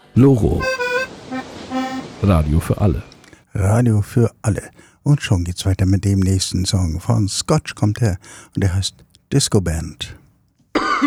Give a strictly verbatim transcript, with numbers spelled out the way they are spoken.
Loro. Radio für alle. Radio für alle. Und schon geht's weiter mit dem nächsten Song. Von Scotch kommt her und der heißt Disco Band.